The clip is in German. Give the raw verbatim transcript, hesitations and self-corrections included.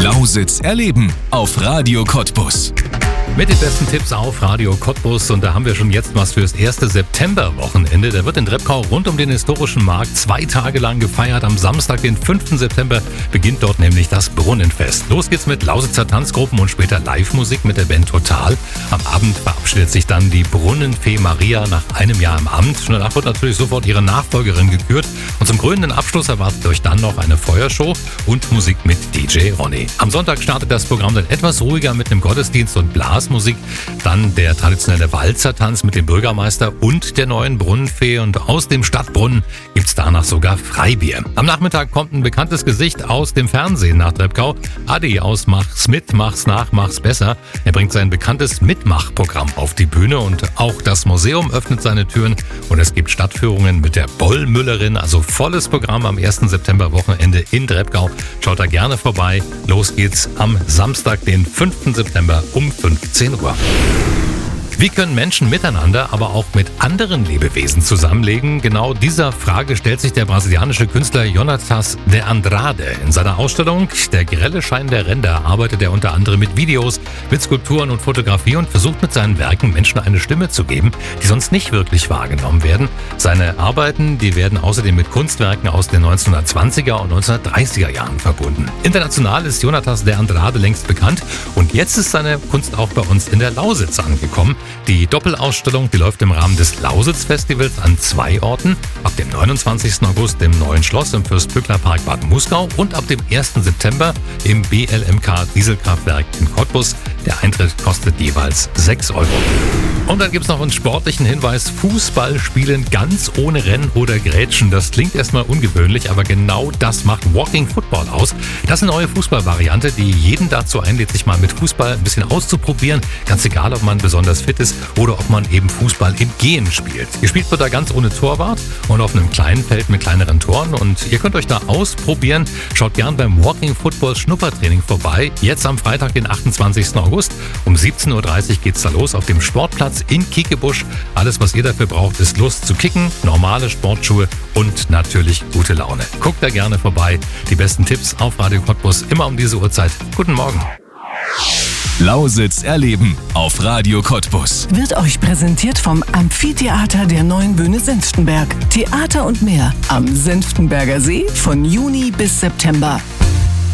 Lausitz erleben auf Radio Cottbus. Mit den besten Tipps auf Radio Cottbus, und da haben wir schon jetzt was fürs erste Septemberwochenende. Da wird in Drebkau rund um den historischen Markt zwei Tage lang gefeiert. Am Samstag, den fünften September, beginnt dort nämlich das Brunnenfest. Los geht's mit Lausitzer Tanzgruppen und später Live-Musik mit der Band Total. Am Abend verabschiedet sich dann die Brunnenfee Maria nach einem Jahr im Amt. Und danach wird natürlich sofort ihre Nachfolgerin gekürt. Und zum krönenden Abschluss erwartet euch dann noch eine Feuershow und Musik mit D J Ronny. Am Sonntag startet das Programm dann etwas ruhiger mit einem Gottesdienst und Blas Musik, dann der traditionelle Walzertanz mit dem Bürgermeister und der neuen Brunnenfee, und aus dem Stadtbrunnen gibt's danach sogar Freibier. Am Nachmittag kommt ein bekanntes Gesicht aus dem Fernsehen nach Drebkau. Adi aus Mach's mit, Mach's nach, Mach's besser. Er bringt sein bekanntes Mitmachprogramm auf die Bühne, und auch das Museum öffnet seine Türen und es gibt Stadtführungen mit der Bollmüllerin, also volles Programm am ersten Septemberwochenende in Drebkau. Schaut da gerne vorbei. Los geht's am Samstag, den fünften September um fünfzehn Uhr. Wie können Menschen miteinander, aber auch mit anderen Lebewesen zusammenleben? Genau dieser Frage stellt sich der brasilianische Künstler Jonatas de Andrade. In seiner Ausstellung Der grelle Schein der Ränder arbeitet er unter anderem mit Videos, mit Skulpturen und Fotografie und versucht mit seinen Werken Menschen eine Stimme zu geben, die sonst nicht wirklich wahrgenommen werden. Seine Arbeiten, die werden außerdem mit Kunstwerken aus den neunzehnhundertzwanziger und neunzehnhundertdreißiger Jahren verbunden. International ist Jonatas de Andrade längst bekannt, und jetzt ist seine Kunst auch bei uns in der Lausitz angekommen. Die Doppelausstellung, die läuft im Rahmen des Lausitz-Festivals an zwei Orten. Ab dem neunundzwanzigsten August im Neuen Schloss im Fürstbückler-Park Bad Muskau und ab dem ersten September im B L M K Dieselkraftwerk in Cottbus. Der Eintritt kostet jeweils sechs Euro. Und dann gibt's noch einen sportlichen Hinweis: Fußball spielen ganz ohne Rennen oder Grätschen. Das klingt erstmal ungewöhnlich, aber genau das macht Walking Football aus. Das ist eine neue Fußballvariante, die jeden dazu einlädt, sich mal mit Fußball ein bisschen auszuprobieren. Ganz egal, ob man besonders fit ist oder ob man eben Fußball im Gehen spielt. Gespielt wird da ganz ohne Torwart und auf einem kleinen Feld mit kleineren Toren, und ihr könnt euch da ausprobieren. Schaut gern beim Walking Football Schnuppertraining vorbei. Jetzt am Freitag, den achtundzwanzigsten August um siebzehn Uhr dreißig geht's da los auf dem Sportplatz in Kiekebusch. Alles, was ihr dafür braucht, ist Lust zu kicken, normale Sportschuhe und natürlich gute Laune. Guckt da gerne vorbei. Die besten Tipps auf Radio Cottbus immer um diese Uhrzeit. Guten Morgen. Lausitz erleben auf Radio Cottbus. Wird euch präsentiert vom Amphitheater der Neuen Bühne Senftenberg. Theater und mehr am Senftenberger See von Juni bis September.